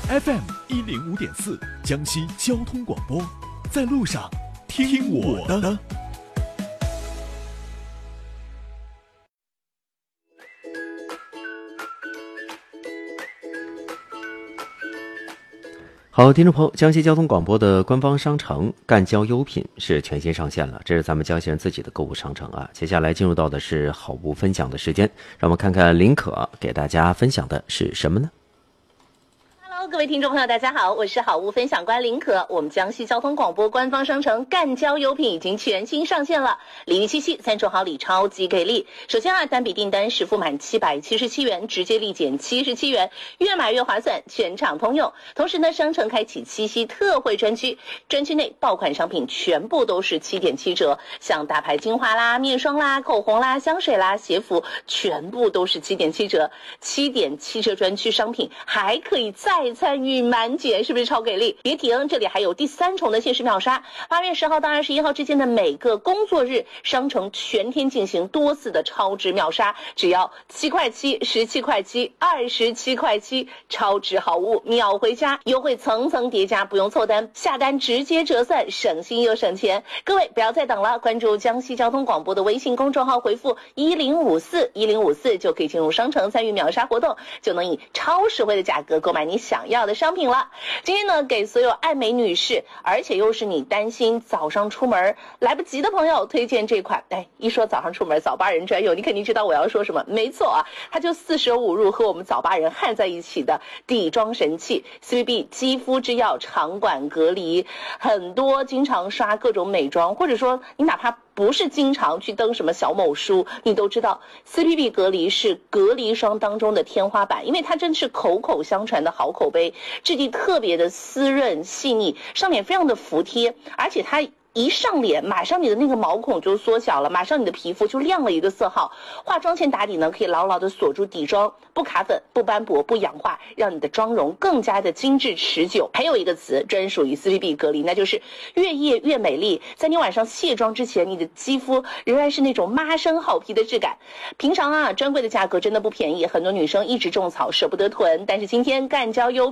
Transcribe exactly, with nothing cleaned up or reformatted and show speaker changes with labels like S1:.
S1: F M 一零五点四，江西交通广播，在路上听我的。
S2: 好，听众朋友，江西交通广播的官方商城赣交优品是全新上线了，这是咱们江西人自己的购物商城啊。接下来进入到的是好物分享的时间，让我们看看林可给大家分享的是什么呢？
S3: 各位听众朋友大家好，我是好物分享官林可。我们江西交通广播官方商城赣交优品已经全新上线了，礼遇七夕三重好礼超级给力。首先啊，单笔订单实付满七百七十七元，直接立减七十七元，越买越划算，全场通用。同时呢，商城开启七夕特惠专区，专区内爆款商品全部都是七点七折，像大牌精华啦、面霜啦、口红啦、香水啦、鞋服，全部都是七点七折。七点七折专区商品还可以再参与满减，是不是超给力？别停，这里还有第三重的限时秒杀。八月十号到二十一号之间的每个工作日，商城全天进行多次的超值秒杀，只要七块七、十七块七、二十七块七，超值好物秒回家，优惠层层叠加，不用凑单，下单直接折算，省心又省钱。各位不要再等了，关注江西交通广播的微信公众号，回复一零五四一零五四就可以进入商城参与秒杀活动，就能以超实惠的价格购买你想要的商品了。今天呢，给所有爱美女士，而且又是你担心早上出门来不及的朋友，推荐这款。哎，一说早上出门早八人专用，你肯定知道我要说什么。没错啊，它就四舍五入和我们早八人焊在一起的底妆神器 C B B 肌肤之钥，长管隔离。很多经常刷各种美妆，或者说你哪怕不是经常去登什么小某书，你都知道 C B B 隔离是隔离霜当中的天花板，因为它真是口口相传的好口碑，质地特别的湿润细腻，上脸非常的服帖，而且它一上脸，马上你的那个毛孔就缩小了，马上你的皮肤就亮了一个色号。化妆前打底呢，可以牢牢的锁住底妆，不卡粉、不斑驳、不氧化，让你的妆容更加的精致持久。还有一个词专属于 C B B 隔离，那就是越夜越美丽。在你晚上卸妆之前，你的肌肤仍然是那种妈生好皮的质感。平常啊，专柜的价格真的不便宜，很多女生一直种草舍不得囤，但是今天赣交优